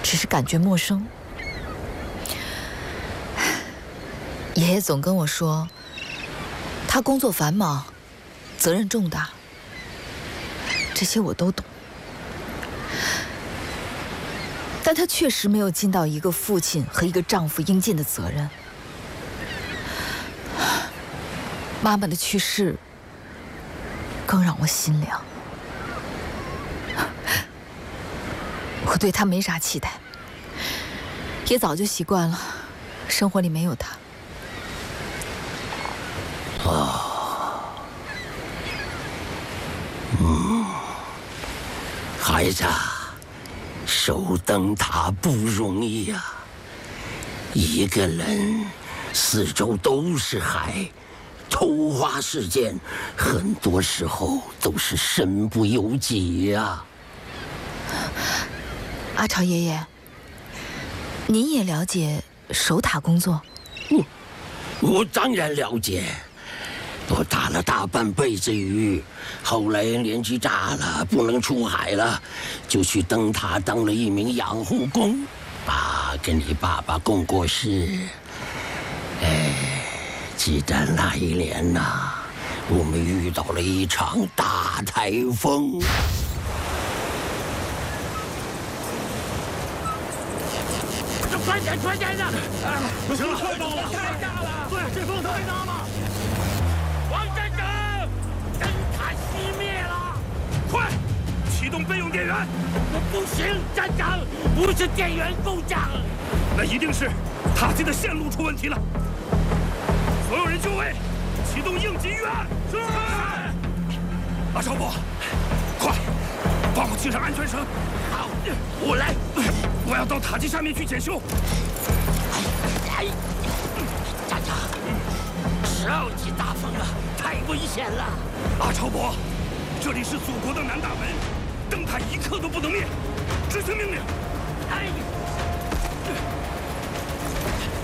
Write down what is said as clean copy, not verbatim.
只是感觉陌生。爷爷总跟我说，他工作繁忙，责任重大，这些我都懂。但他确实没有尽到一个父亲和一个丈夫应尽的责任。妈妈的去世更让我心凉。我对他没啥期待，也早就习惯了，生活里没有他。 孩子，守灯塔不容易呀。一个人四周都是海，偷花事件很多时候都是身不由己呀。 阿朝爷爷，您也了解守塔工作？ 我当然了解。我打了大半辈子鱼，后来年纪大了，不能出海了，就去灯塔当了一名养护工。跟你爸爸共过事。记得那一年呐，我们遇到了一场大台风。 快点的！ 不行了， 太大了，太大了！ 对，这风太大了。 王站长，灯塔熄灭了！ 快，启动备用电源！ 不行，站长，不是电源故障， 那一定是塔机的线路出问题了。所有人就位，启动应急预案。是。阿超伯，快，帮我系上安全绳。 好，我来。 我要到塔基下面去检修。 站长，12级大风了，太危险了。 阿超伯，这里是祖国的南大门，灯塔一刻都不能灭，执行命令。